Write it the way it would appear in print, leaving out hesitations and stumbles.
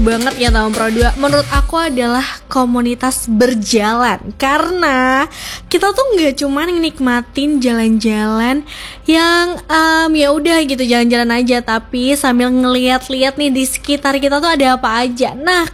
banget ya tahun Pro 2 menurut aku adalah komunitas berjalan. Karena kita tuh nggak cuma nikmatin jalan-jalan yang ya udah gitu jalan-jalan aja, tapi sambil ngeliat-liat nih di sekitar kita tuh ada apa aja. Nah